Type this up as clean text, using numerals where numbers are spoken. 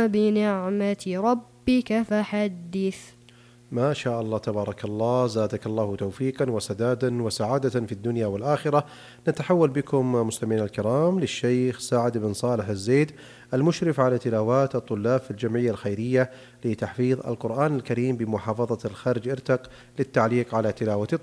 أما بنعمة ربك فحدث. ما شاء الله تبارك الله، زادك الله توفيقا وسدادا وسعادة في الدنيا والآخرة. نتحول بكم مستمعينا الكرام للشيخ سعد بن صالح الزيد، المشرف على تلاوات الطلاب في الجمعية الخيرية لتحفيظ القرآن الكريم بمحافظة الخرج إرتق، للتعليق على تلاوة